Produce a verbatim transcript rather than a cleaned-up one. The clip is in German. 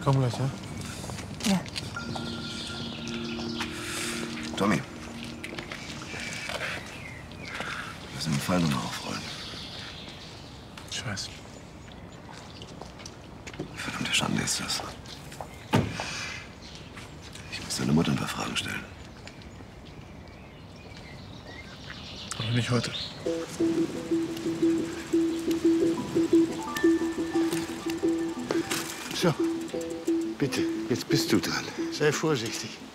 komm gleich, ja? Ja. Tommy. Lass eine Fallnummer aufrollen. Ich weiß. Verdammte Schande ist das. Ich muss deine Mutter ein paar Fragen stellen. Aber nicht heute. So, bitte, jetzt bist du dran. Sei vorsichtig.